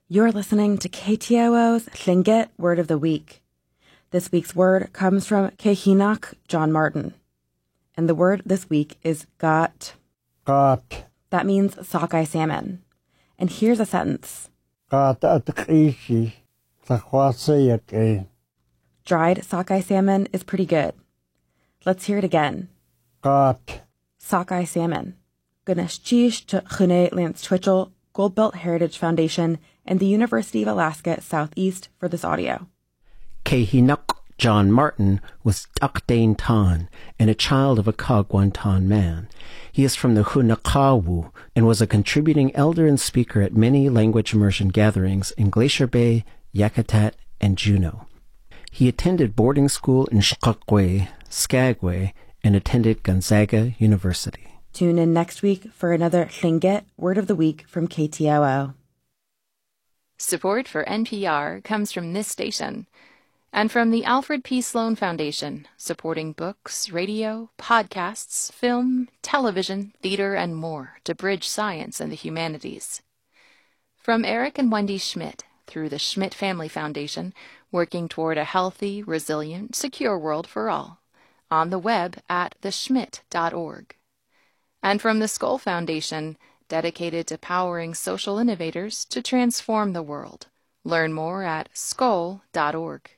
You're listening to KTOO's Tlingit Word of the Week. This week's word comes from Kehinak John Martin. And the word this week is got. Got. That means sockeye salmon. And here's a sentence. Got Dried sockeye salmon is pretty good. Let's hear it again. Got. Sockeye salmon. Gunashchish to Chune Lance Twitchell, Goldbelt Heritage Foundation, and the University of Alaska Southeast for this audio. Kehinuk John Martin was Dakdain Tan and a child of a Kagwantan man. He is from the Hunakawu and was a contributing elder and speaker at many language immersion gatherings in Glacier Bay, Yakutat, and Juneau. He attended boarding school in Skagway, and attended Gonzaga University. Tune in next week for another Tlingit Word of the Week from KTOO. Support for NPR comes from this station and from the Alfred P. Sloan Foundation, supporting books, radio, podcasts, film, television, theater, and more to bridge science and the humanities. From Eric and Wendy Schmidt through the Schmidt Family Foundation, working toward a healthy, resilient, secure world for all, on the web at theschmidt.org. And from the Skoll Foundation, dedicated to powering social innovators to transform the world. Learn more at skoll.org.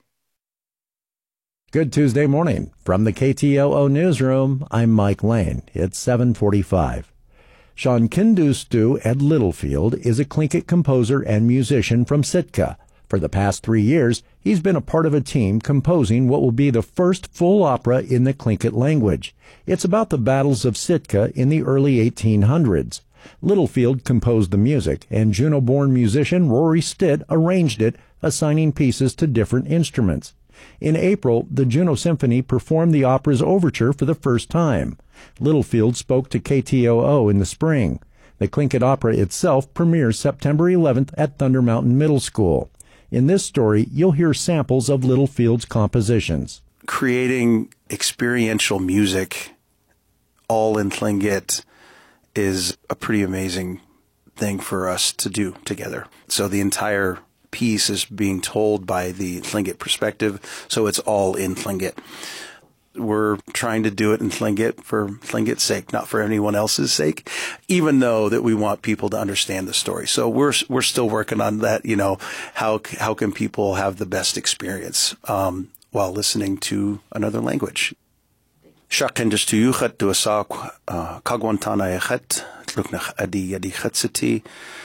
Good Tuesday morning. From the KTOO Newsroom, I'm Mike Lane. It's 7:45. Sean Kindustu at Littlefield is a Tlingit composer and musician from Sitka. For the past 3 years, he's been a part of a team composing what will be the first full opera in the Tlingit language. It's about the battles of Sitka in the early 1800s. Littlefield composed the music, and Juneau-born musician Rory Stitt arranged it, assigning pieces to different instruments. In April, the Juneau Symphony performed the opera's overture for the first time. Littlefield spoke to KTOO in the spring. The Tlingit Opera itself premieres September 11th at Thunder Mountain Middle School. In this story, you'll hear samples of Littlefield's compositions. Creating experiential music all in Tlingit is a pretty amazing thing for us to do together. So the entire piece is being told by the Tlingit perspective, so it's all in Tlingit. We're trying to do it in Tlingit for Tlingit's sake, not for anyone else's sake, even though that we want people to understand the story. So we're still working on that, how can people have the best experience while listening to another language. Shakendus to yuchat to asak kagwantana echet tluknach adi yadi chatsiti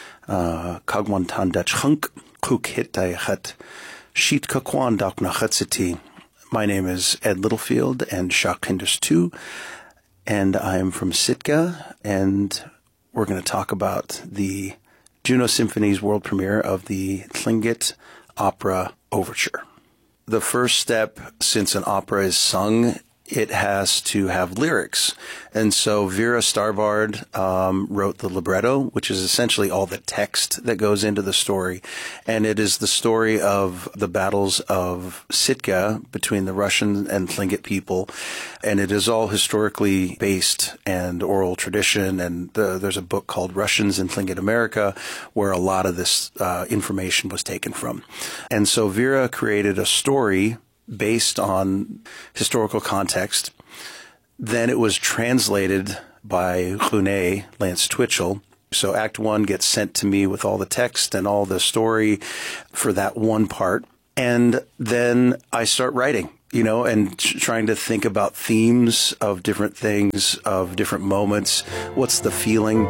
kagwantan dach chunk kuk hit echet sheet kakwan dakna chatsiti. My name is Ed Littlefield and Shakendus 2, and I am from Sitka, and we're going to talk about the Juneau Symphony's world premiere of the Tlingit Opera Overture. The first step, since an opera is sung, it has to have lyrics. And so Vera Starvard wrote the libretto, which is essentially all the text that goes into the story. And it is the story of the battles of Sitka between the Russian and Tlingit people. And it is all historically based and oral tradition. And there's a book called Russians in Tlingit America, where a lot of this information was taken from. And so Vera created a story based on historical context. Then it was translated by Chune Lance Twitchell. So Act 1 gets sent to me with all the text and all the story for that one part. And then I start writing, and trying to think about themes of different things, of different moments. What's the feeling?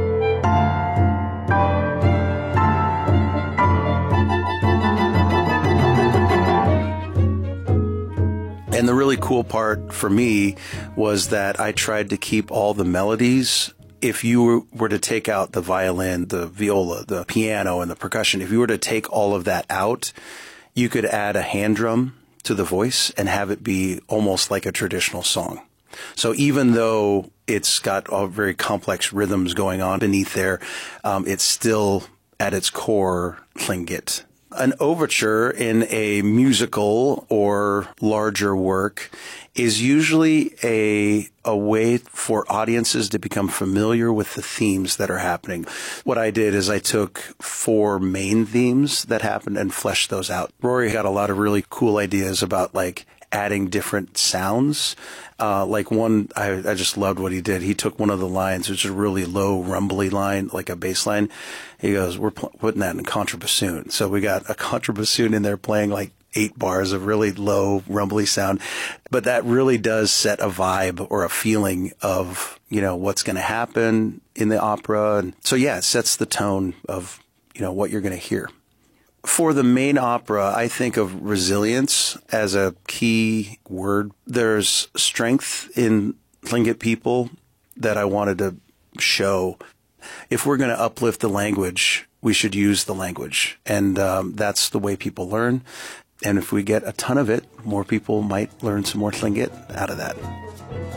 And the really cool part for me was that I tried to keep all the melodies. If you were to take out the violin, the viola, the piano, and the percussion, if you were to take all of that out, you could add a hand drum to the voice and have it be almost like a traditional song. So even though it's got all very complex rhythms going on beneath there, it's still at its core Tlingit An overture in a musical or larger work is usually a way for audiences to become familiar with the themes that are happening. What I did is I took 4 main themes that happened and fleshed those out. Rory got a lot of really cool ideas about like adding different sounds. Like one, I just loved what he did. He took one of the lines, which is a really low, rumbly line, like a bass line. He goes, we're putting that in contrabassoon. So we got a contrabassoon in there playing like 8 bars of really low, rumbly sound. But that really does set a vibe or a feeling of, you know, what's going to happen in the opera. And so, yeah, it sets the tone of, you know, what you're going to hear. For the main opera, I think of resilience as a key word. There's strength in Tlingit people that I wanted to show. If we're going to uplift the language, we should use the language. And that's the way people learn. And if we get a ton of it, more people might learn some more Tlingit out of that.